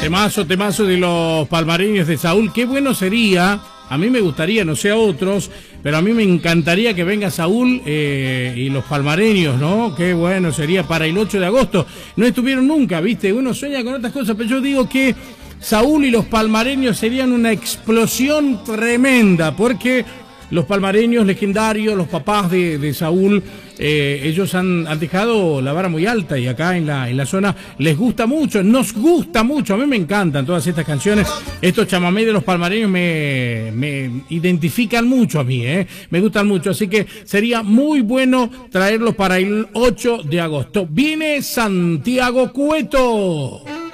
Temazo de los palmareños de Saúl. Qué bueno sería, a mí me gustaría, no sé a otros, pero a mí me encantaría que venga Saúl y los palmareños, ¿no? Qué bueno sería para el 8 de agosto. No estuvieron nunca, ¿viste? Uno sueña con otras cosas, pero yo digo que Saúl y los palmareños serían una explosión tremenda, porque los palmareños legendarios, los papás de Saúl, ellos han dejado la vara muy alta y acá en la zona les gusta mucho, nos gusta mucho, a mí me encantan todas estas canciones, estos chamamés de los palmareños me identifican mucho a mí, me gustan mucho, así que sería muy bueno traerlos para el 8 de agosto. Viene Santiago Cueto.